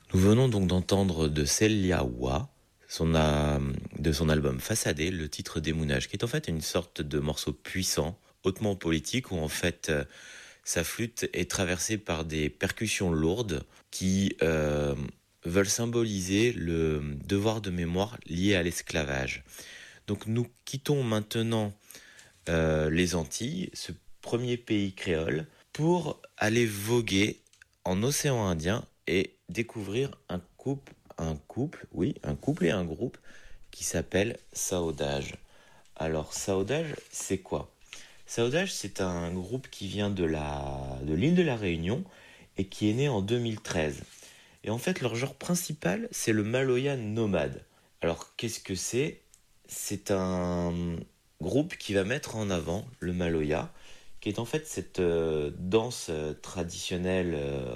Nous venons donc d'entendre de Celiawa, de son album Façadé, le titre Démounage, qui est en fait une sorte de morceau puissant, hautement politique, où en fait sa flûte est traversée par des percussions lourdes qui veulent symboliser le devoir de mémoire lié à l'esclavage. Donc nous quittons maintenant les Antilles, ce premier pays créole, pour aller voguer en océan Indien et découvrir un couple et un groupe qui s'appelle Saodage. Alors Saodage, c'est quoi? Saodage, c'est un groupe qui vient de l'île de la Réunion et qui est né en 2013. Et en fait, leur genre principal, c'est le maloya nomade. Alors, qu'est-ce que c'est? C'est un groupe qui va mettre en avant le maloya, qui est en fait cette danse traditionnelle